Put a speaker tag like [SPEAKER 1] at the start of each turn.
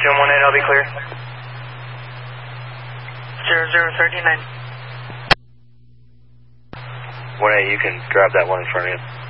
[SPEAKER 1] 218, I'll be clear.
[SPEAKER 2] 0039.
[SPEAKER 1] 1A, you can grab that one in front of you.